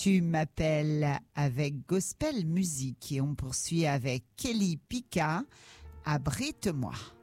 Tu m'appelles avec Gospel Music et on poursuit avec Kelly Pica, Abrite-moi.